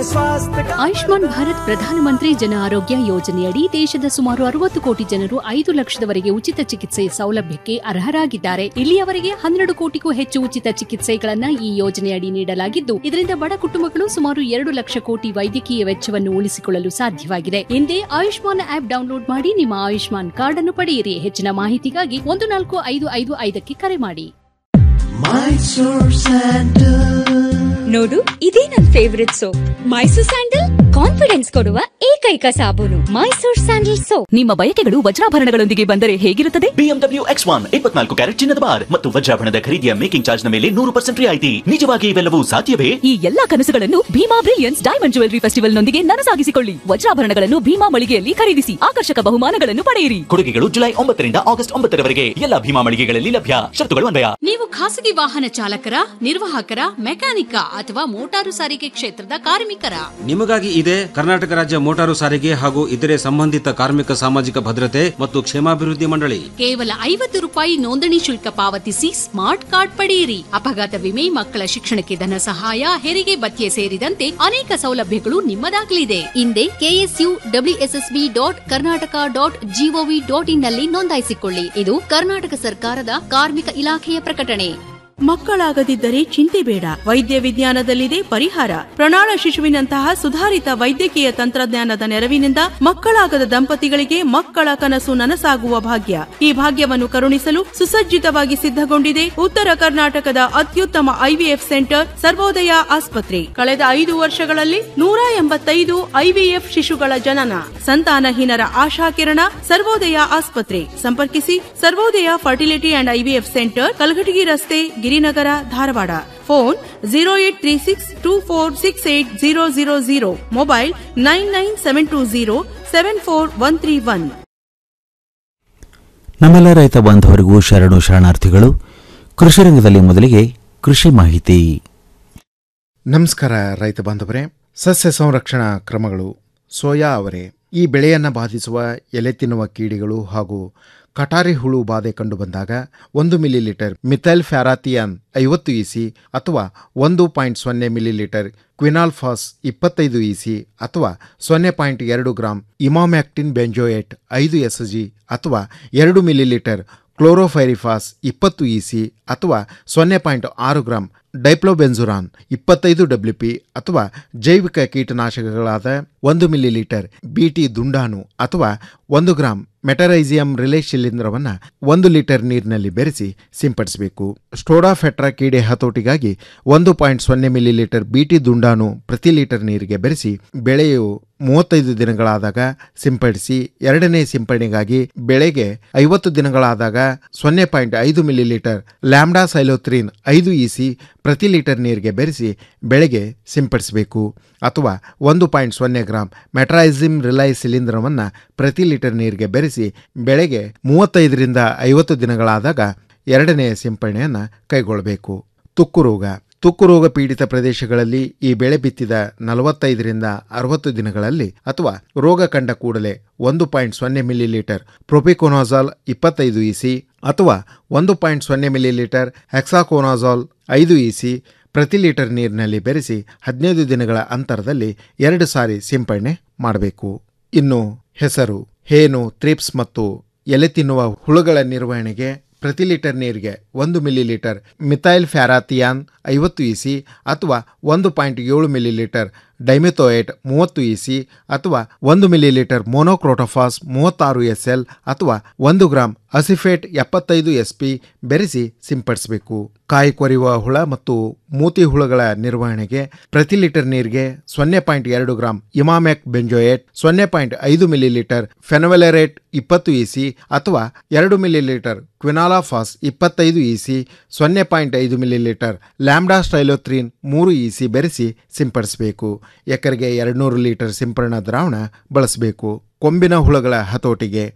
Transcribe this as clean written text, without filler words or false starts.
स्वास्थ्य का। ಆಯುಷ್ಮಾನ್ ಭಾರತ್ ಪ್ರಧಾನಮಂತ್ರಿ ಜನ ಆರೋಗ್ಯ ಯೋಜನೆಯಡಿ ದೇಶದ ಸುಮಾರು 60 ಕೋಟಿ ಜನರು 5 ಲಕ್ಷದವರೆಗೆ ಉಚಿತ ಚಿಕಿತ್ಸೆ ಸೌಲಭ್ಯಕ್ಕೆ ಅರ್ಹರಾಗಿದ್ದಾರೆ. ಇಲ್ಲಿಯವರೆಗೆ 12 ಕೋಟಿಗೂ ಹೆಚ್ಚು ಉಚಿತ ಚಿಕಿತ್ಸೆಗಳನ್ನು ಈ ಯೋಜನೆಯಡಿ ನೀಡಲಾಗಿದ್ದು, ಇದರಿಂದ ಬಡ ಕುಟುಂಬಗಳು ಸುಮಾರು 2 ಲಕ್ಷ ಕೋಟಿ ವೈದ್ಯಕೀಯ ವೆಚ್ಚವನ್ನು ಉಳಿಸಿಕೊಳ್ಳಲು ಸಾಧ್ಯವಾಗಿದೆ. ಹಿಂದೆ ಆಯುಷ್ಮಾನ್ ಆಪ್ ಡೌನ್ಲೋಡ್ ಮಾಡಿ ನಿಮ್ಮ ಆಯುಷ್ಮಾನ್ ಕಾರ್ಡ್ ಅನ್ನು ಪಡೆಯಿರಿ. ಹೆಚ್ಚಿನ ಮಾಹಿತಿಗಾಗಿ 14555 ಕರೆ ಮಾಡಿ. ನೋಡು, ಇದೇ ನನ್ favourite soap Mysore sandal. Confidence ಕೊಡುವ ಏಕೈಕ ಸಾಬೂನು ಮೈಸೂರ್ ಸ್ಯಾಂಡಲ್ ಸೋಪ್. ನಿಮ್ಮ ಬಯಕೆಗಳು ವಜ್ರಾಭರಣಗಳೊಂದಿಗೆ ಬಂದರೆ ಹೇಗಿರುತ್ತದೆ? BMW X1 24 ಕ್ಯಾರೆಟ್ ಚಿನ್ನದ ಬಾರ್ ಮತ್ತು ವಜ್ರಾಭರಣದ ಖರೀದಿಯ ಮೇಕಿಂಗ್ ಚಾರ್ಜ್ ನ ಮೇಲೆ 100% ರಿಯಾಯಿತಿ. ನಿಜವಾಗಿ ಇವೆಲ್ಲವೂ ಸಾಧ್ಯವೇ? ಈ ಎಲ್ಲಾ ಕನಸುಗಳನ್ನು Bima brilliance diamond jewellery festival ನೊಂದಿಗೆ ನನಸಾಗಿಸಿಕೊಳ್ಳಿ. ವಜ್ರಾಭರಣಗಳನ್ನು ಭೀಮಾ ಮಳಿಗೆಯಲ್ಲಿ ಖರೀದಿಸಿ ಆಕರ್ಷಕ ಬಹುಮಾನಗಳನ್ನು ಪಡೆಯಿರಿ. ಕೊಡುಗೆಗಳು ಜುಲೈ 9 ರಿಂದ ಆಗಸ್ಟ್ 9 ರವರೆಗೆ ಎಲ್ಲ ಭೀಮಾ ಮಳಿಗೆಗಳಲ್ಲಿ ಲಭ್ಯ. ಶರ್ತುಗಳು ಅನ್ವಯ. ನೀವು ಖಾಸಗಿ ವಾಹನ ಚಾಲಕರ, ನಿರ್ವಾಹಕರ, ಮೆಕ್ಯಾನಿಕ ಅಥವಾ ಮೋಟಾರು ಸಾರಿಗೆ ಕ್ಷೇತ್ರದ ಕಾರ್ಮಿಕರ? ನಿಮಗಾಗಿ ಇದೆ ಕರ್ನಾಟಕ ರಾಜ್ಯ ಮೋಟಾರು ಸಾರಿಗೆ ಹಾಗೂ ಇತರೆ ಸಂಬಂಧಿತ ಕಾರ್ಮಿಕ ಸಾಮಾಜಿಕ ಭದ್ರತೆ ಮತ್ತು ಕ್ಷೇಮಾಭಿವೃದ್ಧಿ ಮಂಡಳಿ. ಕೇವಲ 50 ರೂಪಾಯಿ ನೋಂದಣಿ ಶುಲ್ಕ ಪಾವತಿಸಿ ಸ್ಮಾರ್ಟ್ ಕಾರ್ಡ್ ಪಡೆಯಿರಿ. ಅಪಘಾತ ವಿಮೆ, ಮಕ್ಕಳ ಶಿಕ್ಷಣಕ್ಕೆ ಧನ ಸಹಾಯ, ಹೆರಿಗೆ ಭತ್ಯೆ ಸೇರಿದಂತೆ ಅನೇಕ ಸೌಲಭ್ಯಗಳು ನಿಮ್ಮದಾಗಲಿದೆ. ಹಿಂದೆ KSUWSSB.Karnataka.gov.in ನಲ್ಲಿ ನೋಂದಾಯಿಸಿಕೊಳ್ಳಿ. ಇದು ಕರ್ನಾಟಕ ಸರ್ಕಾರದ ಕಾರ್ಮಿಕ ಇಲಾಖೆಯ ಪ್ರಕಟಣೆ. ಮಕ್ಕಳಾಗದಿದ್ದರೆ ಚಿಂತೆ ಬೇಡ, ವೈದ್ಯ ವಿಜ್ಞಾನದಲ್ಲಿದೆ ಪರಿಹಾರ. ಪ್ರಣಾಳ ಶಿಶುವಿನಂತಹ ಸುಧಾರಿತ ವೈದ್ಯಕೀಯ ತಂತ್ರಜ್ಞಾನದ ನೆರವಿನಿಂದ ಮಕ್ಕಳಾಗದ ದಂಪತಿಗಳಿಗೆ ಮಕ್ಕಳ ಕನಸು ನನಸಾಗುವ ಭಾಗ್ಯ. ಈ ಭಾಗ್ಯವನ್ನು ಕರುಣಿಸಲು ಸುಸಜ್ಜಿತವಾಗಿ ಸಿದ್ಧಗೊಂಡಿದೆ ಉತ್ತರ ಕರ್ನಾಟಕದ ಅತ್ಯುತ್ತಮ IVF ಸೆಂಟರ್ ಸರ್ವೋದಯ ಆಸ್ಪತ್ರೆ. ಕಳೆದ 5 ವರ್ಷಗಳಲ್ಲಿ 185 IVF ಶಿಶುಗಳ ಜನನ. ಸಂತಾನಹೀನರ ಆಶಾಕಿರಣ ಸರ್ವೋದಯ ಆಸ್ಪತ್ರೆ. ಸಂಪರ್ಕಿಸಿ ಸರ್ವೋದಯ fertility and IVF centre, Kalghatgi ರಸ್ತೆ, ಗಿರಿನಗರ, ಧಾರವಾಡ. ಫೋನ್ 0836246800. ಮೊಬೈಲ್ 9972074131. ನಮ್ಮೆಲ್ಲ ರೈತ ಬಾಂಧವರಿಗೂ ಶರಣಾರ್ಥಿಗಳು. ಕೃಷಿ ರಂಗದಲ್ಲಿ ಮೊದಲಿಗೆ ಕೃಷಿ ಮಾಹಿತಿ. ನಮಸ್ಕಾರ ರೈತ ಬಾಂಧವರೇ. ಸಸ್ಯ ಸಂರಕ್ಷಣಾ ಕ್ರಮಗಳು. ಸೋಯಾ ಅವರೆ ಈ ಬೆಳೆಯನ್ನು ಬಾಧಿಸುವ ಎಲೆ ತಿನ್ನುವ ಕೀಡಿಗಳು ಹಾಗೂ ಕಟಾರಿ ಹುಳು ಬಾಧೆ ಕಂಡುಬಂದಾಗ 1 ಮಿಲಿಲೀಟರ್ ಮಿಥೈಲ್ ಫ್ಯಾರಾಥಿಯಾನ್ 50 EC ಅಥವಾ 1.0 ಮಿಲಿಲೀಟರ್ ಕ್ವಿನಾಲ್ಫಾಸ್ 25 EC ಅಥವಾ 0.2 ಗ್ರಾಂ ಇಮಾಮ್ಯಾಕ್ಟಿನ್ ಬೆಂಜೋಯೇಟ್ 5 SG ಅಥವಾ 2 ಮಿಲಿಲೀಟರ್ ಕ್ಲೋರೋಫೈರಿಫಾಸ್ 20 EC ಅಥವಾ 0.6 ಗ್ರಾಂ ಡೈಪ್ಲೋಬೆನ್ಜುರಾನ್ 25 WP ಅಥವಾ ಜೈವಿಕ ಕೀಟನಾಶಕಗಳಾದ 1 ಮಿಲಿಲೀಟರ್ BT ದುಂಡಾಣು ಅಥವಾ 1 ಗ್ರಾಂ ಮೆಟರೈಸಿಯಂ ರಿಲೇ ಶಿಲೀಂಧ್ರವನ್ನು 1 ಲೀಟರ್ ನೀರಿನಲ್ಲಿ ಬೆರೆಸಿ ಸಿಂಪಡಿಸಬೇಕು. ಸ್ಟೋಡಾಫೆಟ್ರಾ ಕೀಡೆ ಹತೋಟಿಗಾಗಿ 1.0 ಮಿಲಿಲೀಟರ್ BT ದುಂಡಾಣು ಪ್ರತಿ ಲೀಟರ್ ನೀರಿಗೆ ಬೆರೆಸಿ ಬೆಳೆಯು 35 ದಿನಗಳಾದಾಗ ಸಿಂಪಡಿಸಿ. ಎರಡನೇ ಸಿಂಪಡಣೆಗಾಗಿ ಬೆಳೆಗೆ 50 ದಿನಗಳಾದಾಗ 0.5 ಮಿಲಿಲೀಟರ್ ಲ್ಯಾಂಬ್ಡಾ ಸೈಲೋತ್ರಿನ್ 5 EC ಪ್ರತಿ ಲೀಟರ್ ನೀರಿಗೆ ಬೆರೆಸಿ ಬೆಳೆಗೆ ಸಿಂಪಡಿಸಬೇಕು. ಅಥವಾ 1.0 ಗ್ರಾಂ ಮೆಟ್ರೈಸಿಮ್ ರಿಲೈ ಶಿಲೀಂಧ್ರವನ್ನು ಪ್ರತಿ ಲೀಟರ್ ನೀರಿಗೆ ಬೆರೆಸಿ ಬೆಳೆಗೆ 35ರಿಂದ 50 ದಿನಗಳಾದಾಗ ಎರಡನೇ ಸಿಂಪಡಣೆಯನ್ನು ಕೈಗೊಳ್ಳಬೇಕು. ತುಕ್ಕು ರೋಗ. ತುಕ್ಕು ರೋಗ ಪೀಡಿತ ಪ್ರದೇಶಗಳಲ್ಲಿ ಈ ಬೆಳೆ ಬಿತ್ತಿದ 45ರಿಂದ 60 ದಿನಗಳಲ್ಲಿ ಅಥವಾ ರೋಗ ಕಂಡ ಕೂಡಲೇ 1.0 ಮಿಲಿಲೀಟರ್ ಪ್ರೊಪಿಕೊನಾಜಾಲ್ 25 EC ಅಥವಾ 1.0 ಮಿಲಿಲೀಟರ್ ಹೆಕ್ಸಾಕೋನಾಜಾಲ್ 5 EC ಪ್ರತಿ ಲೀಟರ್ ನೀರಿನಲ್ಲಿ ಬೆರೆಸಿ 15 ದಿನಗಳ ಅಂತರದಲ್ಲಿ 2 ಸಾರಿ ಸಿಂಪಡಣೆ ಮಾಡಬೇಕು. ಇನ್ನು ಹೆಸರು, ಹೇನು, ಥ್ರಿಪ್ಸ್ ಮತ್ತು ಎಲೆ ತಿನ್ನುವ ಹುಳುಗಳ ನಿರ್ವಹಣೆಗೆ ಪ್ರತಿ ಲೀಟರ್ ನೀರಿಗೆ 1 ಮಿಲಿಲೀಟರ್ ಮಿಥೈಲ್ ಫ್ಯಾರಾಥಿಯಾನ್ 50 EC ಅಥವಾ 1.7 ಮಿಲಿಲೀಟರ್ ಡೈಮೆಥೋಯೇಟ್ 30 EC ಅಥವಾ 1 ಮಿಲಿಲೀಟರ್ ಮೊನೊಕ್ರೋಟೋಫಾಸ್ 36 SL ಅಥವಾ 1 ಗ್ರಾಂ ಅಸಿಫೇಟ್ 75 SP ಬೆರೆಸಿ ಸಿಂಪಡಿಸಬೇಕು. ಕಾಯಿ ಕೊರೆಯುವ ಹುಳ ಮತ್ತು ಮೂತಿ ಹುಳುಗಳ ನಿರ್ವಹಣೆಗೆ ಪ್ರತಿ ಲೀಟರ್ ನೀರಿಗೆ 0.2 ಗ್ರಾಂ ಇಮಾಮೆಕ್ ಬೆಂಜೋಯೇಟ್, 0.5 ಮಿಲಿಲೀಟರ್ ಫೆನವೆಲರೇಟ್ 20 EC ಅಥವಾ 2 millilitre ಕ್ವಿನಾಲಾಫಾಸ್ 25 EC, 0.5 millilitre lambda ಸ್ಟೈಲೋತ್ರಿನ್ 3 EC ಬೆರೆಸಿ ಸಿಂಪಡಿಸಬೇಕು. ಎಕರೆಗೆ 200 ಲೀಟರ್ ಸಿಂಪರಣಾ ದ್ರಾವಣ ಬಳಸಬೇಕು. ಕೊಂಬಿನ ಹುಳುಗಳ ಹತೋಟಿಗೆ